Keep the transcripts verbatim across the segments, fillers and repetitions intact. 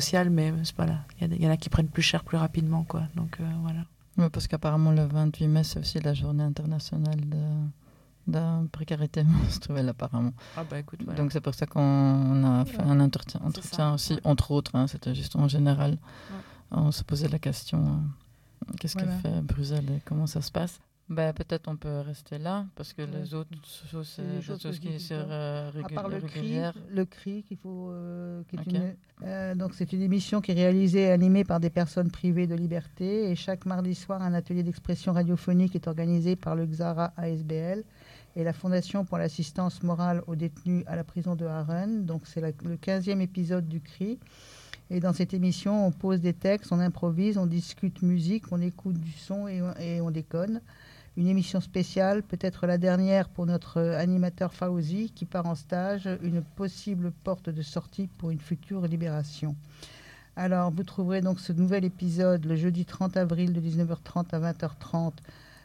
social, mais c'est pas là. Il y, y en a qui prennent plus cher plus rapidement, quoi. Donc euh, voilà. Oui, parce qu'apparemment le vingt-huit mai, c'est aussi la journée internationale de, de précarité menstruelle, apparemment. Ah bah écoute, voilà. Donc c'est pour ça qu'on a fait un entretien, entretien aussi, ouais. Entre autres, hein, c'était juste en général. Ouais. On se posait la question, euh, qu'est-ce voilà. que fait Bruxelles et comment ça se passe. Ben, peut-être on peut rester là, parce que ouais. les autres choses, c'est des choses, choses qui sont euh, régu- à part le régulières. CRI, le CRI qu'il faut, euh, qui est okay. une, euh, donc c'est une émission qui est réalisée et animée par des personnes privées de liberté. Et chaque mardi soir, un atelier d'expression radiophonique est organisé par le Xara A S B L et la Fondation pour l'assistance morale aux détenus à la prison de Haren. Donc c'est la, le quinzième épisode du CRI. Et dans cette émission, on pose des textes, on improvise, on discute musique, on écoute du son et, et on déconne. Une émission spéciale, peut-être la dernière pour notre animateur Fauzi, qui part en stage, une possible porte de sortie pour une future libération. Alors, vous trouverez donc ce nouvel épisode le jeudi trente avril de dix-neuf heures trente à vingt heures trente.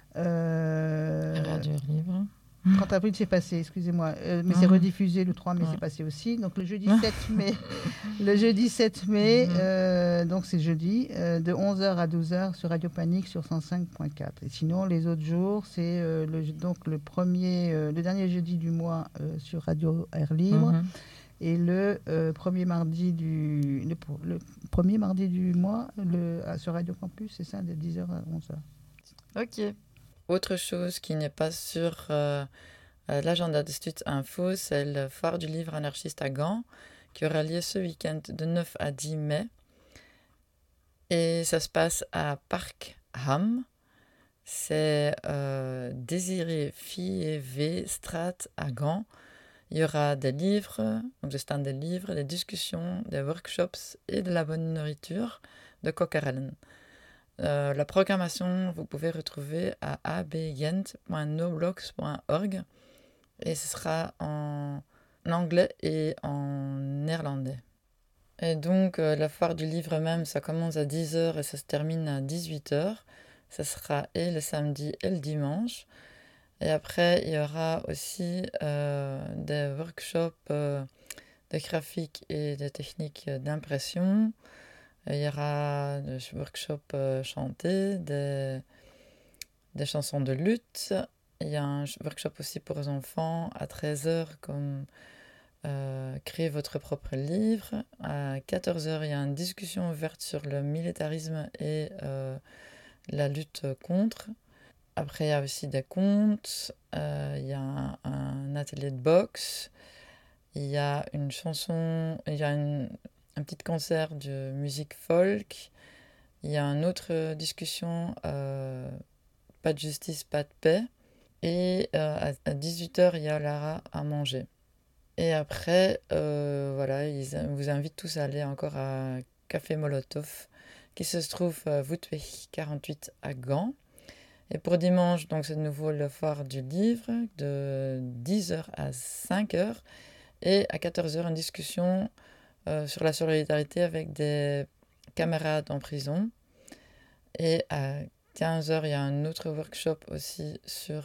Euh... Radio Libre. trente avril, c'est passé, excusez-moi. Euh, mais mmh. c'est rediffusé le trois mai, ouais. c'est passé aussi. Donc le jeudi sept mai, le jeudi sept mai, mmh. euh, donc c'est jeudi, euh, de onze heures à douze heures sur Radio Panique sur cent cinq point quatre. Et sinon, les autres jours, c'est euh, le, donc le, premier, euh, le dernier jeudi du mois euh, sur Radio Air Libre. Mmh. Et le, euh, premier mardi du, le, le premier mardi du mois le, sur Radio Campus, c'est ça, de dix heures à onze heures. Ok. Autre chose qui n'est pas sur euh, euh, l'agenda de Stutz Info, c'est le foire du livre anarchiste à Gand, qui aura lieu ce week-end de neuf à dix mai. Et ça se passe à Parc Ham. C'est euh, Désiré Fille V Straat à Gand. Il y aura des livres, donc des stands de livres, des discussions, des workshops et de la bonne nourriture de Coquerellen. Euh, la programmation, vous pouvez retrouver à a b gent point noblogs point org et ce sera en anglais et en néerlandais. Et donc, euh, la foire du livre même, ça commence à dix heures et ça se termine à dix-huit heures. Ça sera et le samedi et le dimanche. Et après, il y aura aussi euh, des workshops euh, de graphique et de techniques d'impression. Il y aura des workshops euh, chantés, des, des chansons de lutte. Il y a un workshop aussi pour les enfants à treize heures, comme euh, créer votre propre livre. À quatorze heures, il y a une discussion ouverte sur le militarisme et euh, la lutte contre. Après, il y a aussi des contes. Euh, il y a un, un atelier de boxe. Il y a une chanson, il y a une... un petit concert de musique folk. Il y a une autre discussion, euh, pas de justice, pas de paix. Et euh, à dix-huit heures, il y a Lara à manger. Et après, euh, voilà, ils vous invitent tous à aller encore à Café Molotov, qui se trouve à Voetweg quarante-huit à Gand. Et pour dimanche, donc c'est de nouveau le foire du livre, de dix heures à cinq heures. Et à quatorze heures, une discussion Euh, sur la solidarité avec des camarades en prison. Et à quinze heures, il y a un autre workshop aussi sur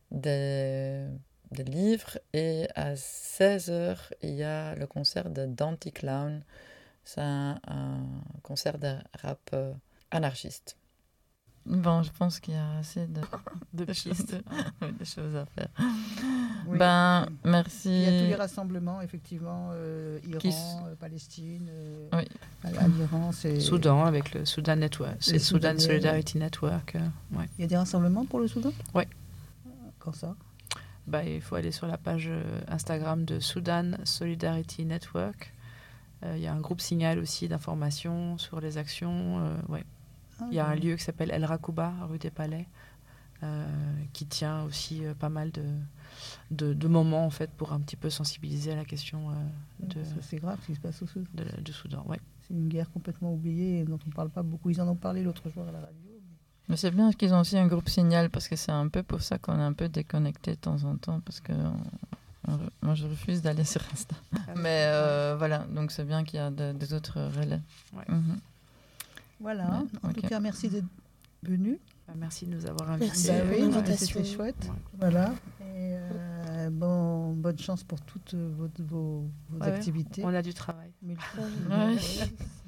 des, des livres. Et à seize heures, il y a le concert de Danty Clown. C'est un, un concert de rap euh, anarchiste. Bon, je pense qu'il y a assez de, de, de, choses, de choses à faire. Oui. Ben, merci. Il y a tous les rassemblements, effectivement, euh, Iran, Qui... euh, Palestine, euh, oui. à, à l'Iran, c'est... Soudan, avec le Sudan Network, c'est le Sudan Solidarity Network. Euh, ouais. Il y a des rassemblements pour le Soudan ? Oui. Quand ça ? Bah, il faut aller sur la page Instagram de Sudan Solidarity Network. Euh, il y a un groupe Signal aussi d'information sur les actions, euh, ouais. Il y a un lieu qui s'appelle El Rakouba, rue des Palais, euh, qui tient aussi euh, pas mal de, de, de moments en fait, pour un petit peu sensibiliser à la question euh, de... Ça, c'est grave ce qui se passe au Soudan. De, de Soudan, ouais. C'est une guerre complètement oubliée dont on ne parle pas beaucoup. Ils en ont parlé l'autre jour à la radio. Mais, mais c'est bien qu'ils ont aussi un groupe Signal, parce que c'est un peu pour ça qu'on est un peu déconnecté de temps en temps, parce que on, on, moi je refuse d'aller sur Insta. Ah, mais euh, ouais. Voilà, donc c'est bien qu'il y a de, des autres relais. Ouais. Mm-hmm. Voilà, ouais, en okay. tout cas, merci d'être venu. Bah, merci de nous avoir invités. Merci bah, oui, l'invitation. C'était chouette. Ouais. Voilà. Et euh, bon, bonne chance pour toutes vos, vos, vos ouais, activités. On a du travail. Mais le